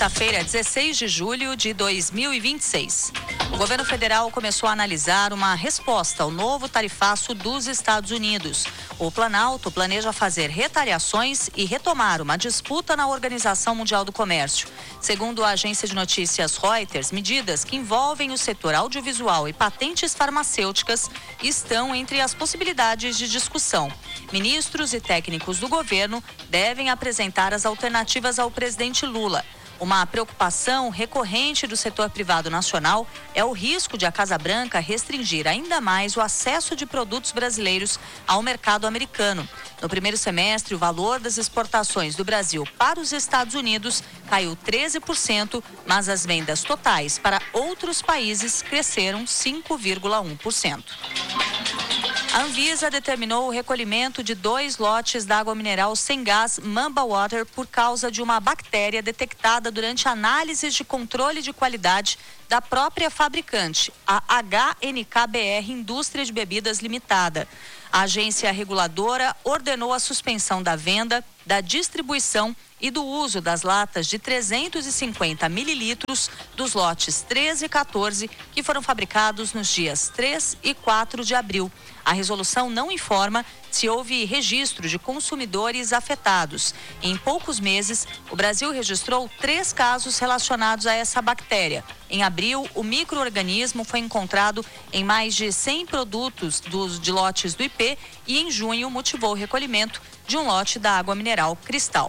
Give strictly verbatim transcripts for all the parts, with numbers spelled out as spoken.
quinta-feira, dezesseis de julho de dois mil e vinte e seis. O governo federal começou a analisar uma resposta ao novo tarifaço dos Estados Unidos. O Planalto planeja fazer retaliações e retomar uma disputa na Organização Mundial do Comércio. Segundo a agência de notícias Reuters, medidas que envolvem o setor audiovisual e patentes farmacêuticas estão entre as possibilidades de discussão. Ministros e técnicos do governo devem apresentar as alternativas ao presidente Lula. Uma preocupação recorrente do setor privado nacional é o risco de a Casa Branca restringir ainda mais o acesso de produtos brasileiros ao mercado americano. No primeiro semestre, o valor das exportações do Brasil para os Estados Unidos caiu treze por cento, mas as vendas totais para outros países cresceram cinco vírgula um por cento. A Anvisa determinou o recolhimento de dois lotes da água mineral sem gás Mamba Water por causa de uma bactéria detectada durante análises de controle de qualidade da própria fabricante, a H N K B R Indústria de Bebidas Limitada. A agência reguladora ordenou a suspensão da venda, da distribuição e do uso das latas de trezentos e cinquenta mililitros dos lotes treze e quatorze, que foram fabricados nos dias três e quatro de abril. A resolução não informa se houve registro de consumidores afetados. Em poucos meses, o Brasil registrou três casos relacionados a essa bactéria. Em abril, o micro-organismo foi encontrado em mais de cem produtos dos, de lotes do I P e em junho motivou o recolhimento de um lote da água mineral Cristal.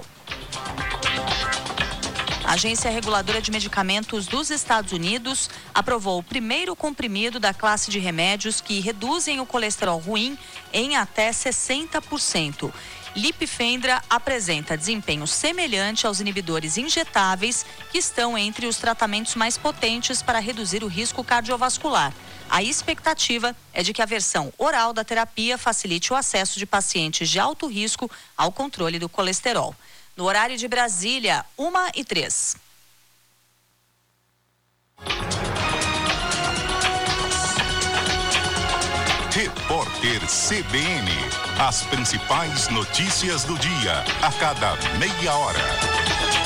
A Agência Reguladora de Medicamentos dos Estados Unidos aprovou o primeiro comprimido da classe de remédios que reduzem o colesterol ruim em até sessenta por cento. Lipifendra apresenta desempenho semelhante aos inibidores injetáveis, que estão entre os tratamentos mais potentes para reduzir o risco cardiovascular. A expectativa é de que a versão oral da terapia facilite o acesso de pacientes de alto risco ao controle do colesterol. No horário de Brasília, uma e três. Repórter C B N. As principais notícias do dia, a cada meia hora.